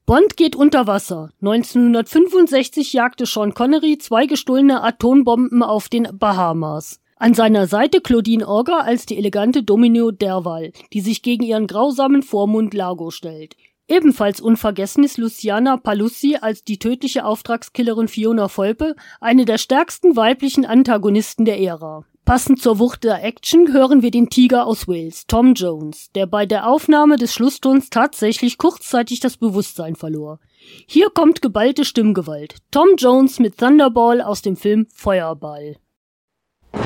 Bond geht unter Wasser. 1965 jagte Sean Connery 2 gestohlene Atombomben auf den Bahamas. An seiner Seite Claudine Orger als die elegante Domino Derval, die sich gegen ihren grausamen Vormund Largo stellt. Ebenfalls unvergessen ist Luciana Paluzzi als die tödliche Auftragskillerin Fiona Volpe, eine der stärksten weiblichen Antagonisten der Ära. Passend zur Wucht der Action hören wir den Tiger aus Wales, Tom Jones, der bei der Aufnahme des Schlusstons tatsächlich kurzzeitig das Bewusstsein verlor. Hier kommt geballte Stimmgewalt. Tom Jones mit Thunderball aus dem Film Feuerball.